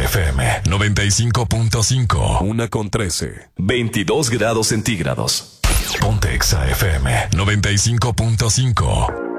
FM 95.5. 1:13. 22 grados centígrados. Ponte Exa FM 95.5.